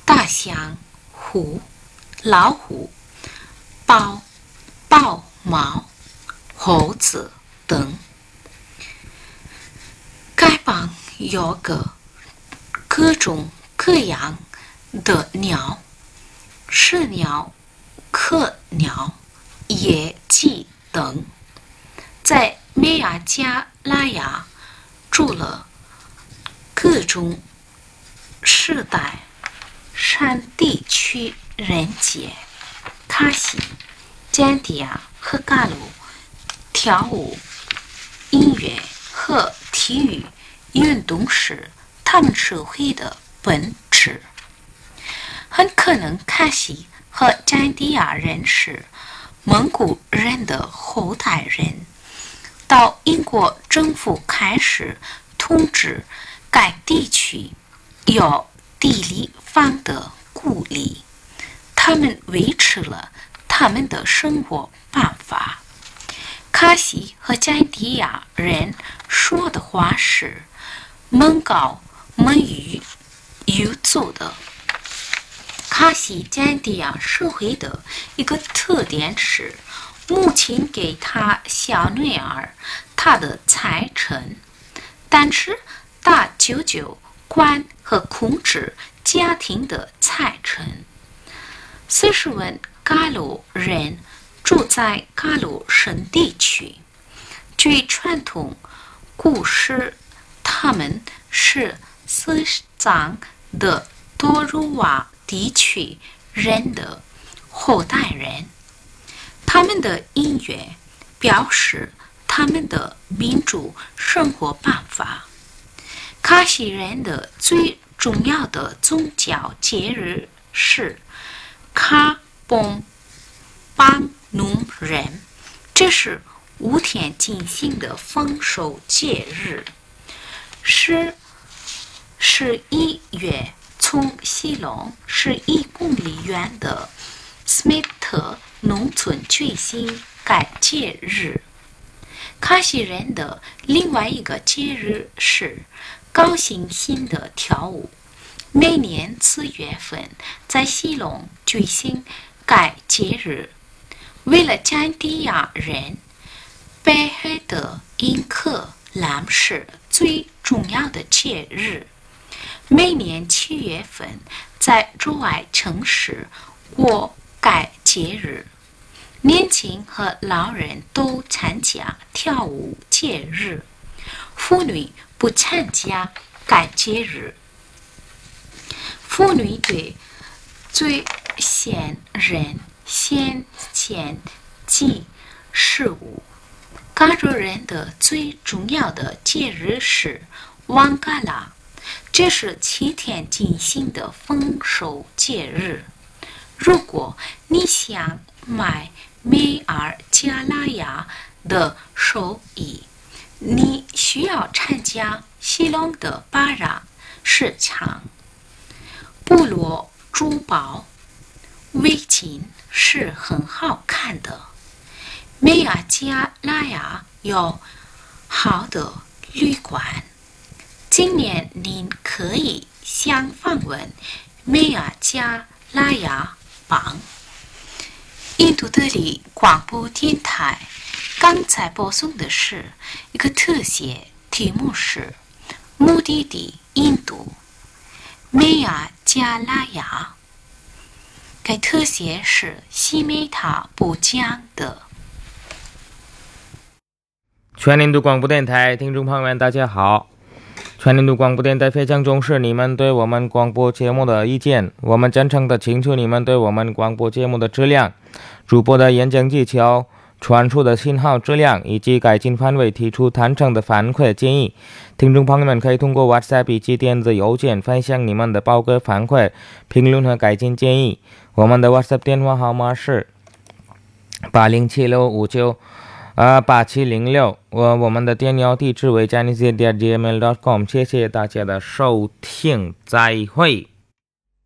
大象、虎、老虎、豹、豹猫、猴子等。该榜有个各种各样的鸟，鸷鸟、柯鸟、野鸡等，在美亚加拉雅住了各种世代山地区人杰。卡西、詹迪亚和嘎鲁跳舞、音乐和体育运动是他们社会的本质。很可能卡西和詹迪亚人是蒙古人的后代人。到英国政府开始统治该地区，有地理方的鼓励，他们维持了他们的生活办法。卡西和詹迪亚人说的话是蒙高蒙语语族的。卡西詹迪亚社会的一个特点是，母亲给他小女儿他的财产，但是大舅舅管和控制家庭的财产。40万嘎鲁人住在嘎鲁省地区，据传统故事，他们是西藏的多鲁瓦地区人的后代人。他们的音乐表示他们的民主生活办法。卡西人的最重要的宗教节日是卡邦邦努人，这是5天进行的丰收节日。11月从西隆11公里远的斯密特农村举行该节日。卡西人的另外一个节日是高兴心的跳舞，每年4月份在西隆举行该节日。为了詹迪亚人，北海的因克兰是最重要的节日，每年7月份在驻外城市过该节日。年轻和老人都参加跳舞节日，妇女不参加该节日。妇女对最先人先前祭事物。嘎鲁人的最重要的节日是旺嘎拉，这是7天进行的丰收节日。如果你想买美尔加拉雅的手艺，你需要参加西隆的巴拉市场。部落珠宝围巾是很好看的。美尔加拉雅有好的旅馆，今年您可以想访问美尔加拉雅邦。印度德里广播电台刚才播送的是一个特写，题目是目的地印度美尔加拉雅。该特写是西美塔播讲的。 全印度广播电台听众朋友们大家好，全印度广播电台非常重视你们对我们广播节目的意见，我们真诚地请求你们对我们广播节目的质量、主播的演讲技巧、传输的信号质量以及改进范围提出坦诚的反馈建议。听众朋友们可以通过 WhatsApp 以及电子邮件分享你们的宝贵反馈、评论和改进建议。我们的 WhatsApp 电话号码是8076598706，我们的电邮地址为 chinese@gmail.com。谢谢大家的收听，再会。